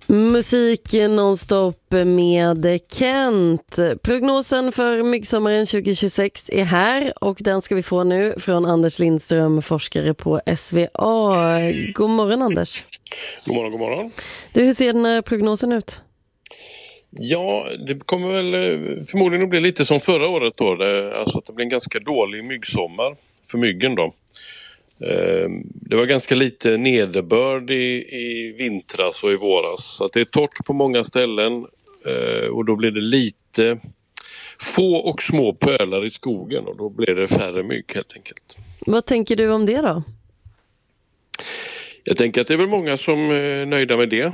Musik nonstop med Kent. Prognosen för myggsommaren 2026 är här och den ska vi få nu från Anders Lindström, forskare på SVA. God morgon Anders. God morgon, god morgon. Du, hur ser den här prognosen ut? Ja, det kommer väl förmodligen att bli lite som förra året då. Alltså att det blir en ganska dålig myggsommar för myggen då. Det var ganska lite nederbörd i vintras och i våras. Så att det är torrt på många ställen och då blir det lite få och små pölar i skogen och då blir det färre mygg helt enkelt. Vad tänker du om det då? Jag tänker att det är väl många som är nöjda med det.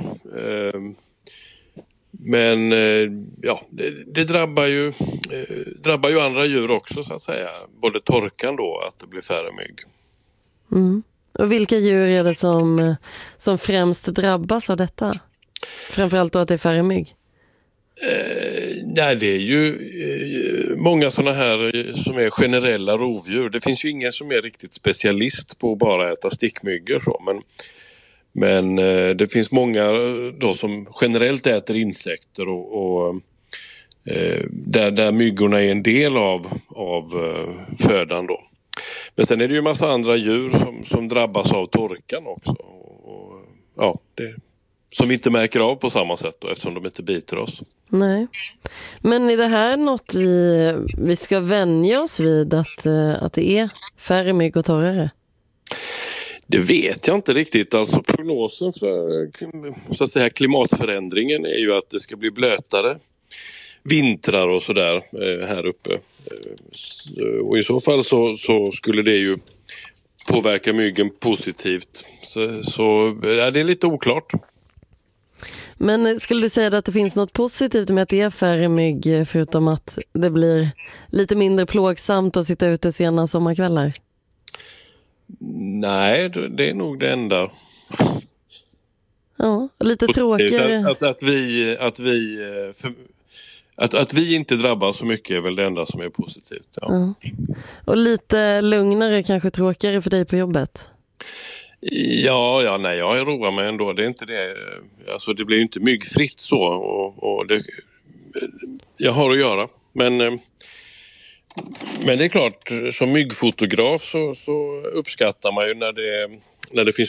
Men ja, det drabbar ju andra djur också så att säga. Både torkan då, att det blir färre mygg. Mm. Och vilka djur är det som främst drabbas av detta? Framförallt då att det är färre mygg? Nej, det är ju många sådana här som är generella rovdjur. Det finns ju ingen som är riktigt specialist på att bara äta stickmyggor så, men det finns många då som generellt äter insekter och där myggorna är en del av födan då. Men sen är det ju en massa andra djur som drabbas av torkan också. Och, ja, som vi inte märker av på samma sätt då, eftersom de inte biter oss. Nej. Men är det här något vi ska vänja oss vid att det är färre mygg och torrare? Det vet jag inte riktigt. Alltså prognosen för så att säga, klimatförändringen är ju att det ska bli blötare vintrar och sådär här uppe. Och i så fall så skulle det ju påverka myggen positivt. Så ja, det är lite oklart. Men skulle du säga att det finns något positivt med att det är färre mygg förutom att det blir lite mindre plågsamt att sitta ute sena sommarkvällar? Nej, det är nog det enda. Ja, lite tråkigare. Att vi inte drabbas så mycket är väl det enda som är positivt. Ja. Ja. Och lite lugnare, kanske tråkigare för dig på jobbet? Ja, jag roar mig ändå. Det är inte det. Alltså det blir ju inte myggfritt så och det jag har att göra. Men det är klart, som myggfotograf så uppskattar man ju när det finns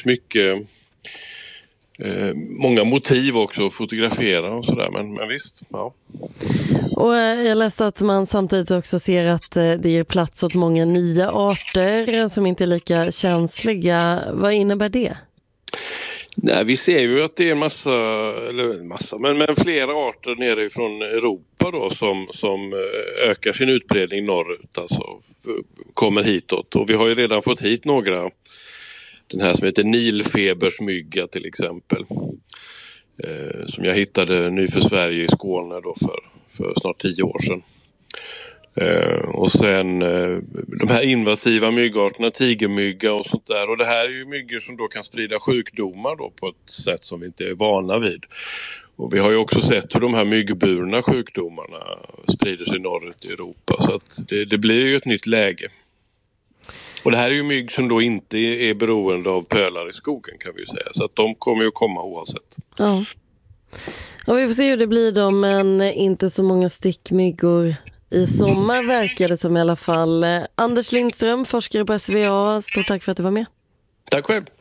många motiv också att fotografera och sådär, men visst, ja. Och jag läste att man samtidigt också ser att det ger plats åt många nya arter som inte är lika känsliga. Vad innebär det? Nej, vi ser ju att det är men flera arter nere från Europa då som ökar sin utbredning norrut, alltså kommer hitåt. Och vi har ju redan fått hit några, den här som heter nilfebersmygga till exempel, som jag hittade ny för Sverige i Skåne då för snart 10 år sedan. Och sen de här invasiva myggarterna, tigermygga och sånt där. Och det här är ju myggor som då kan sprida sjukdomar då på ett sätt som vi inte är vana vid. Och vi har ju också sett hur de här myggburna sjukdomarna sprider sig norrut i Europa. Så att det blir ju ett nytt läge. Och det här är ju mygg som då inte är beroende av pölar i skogen, kan vi ju säga. Så att de kommer ju komma oavsett. Ja. Och vi får se hur det blir då, men inte så många stickmyggor i sommar verkar det som i alla fall. Anders Lindström, forskare på SVA. Stort tack för att du var med. Tack själv.